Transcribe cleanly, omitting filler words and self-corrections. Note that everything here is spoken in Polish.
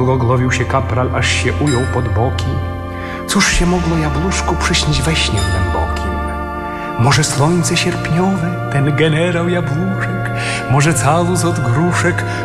długo glowił się kapral, aż się ujął pod boki. Cóż się mogło jabłuszku przyśnić we śnie głębokim? Może słońce sierpniowe, ten generał jabłuszek, może calus od gruszek,